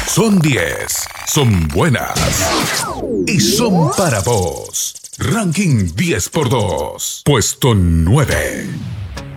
Son 10, son buenas y son para vos. Ranking 10 por 2, puesto 9.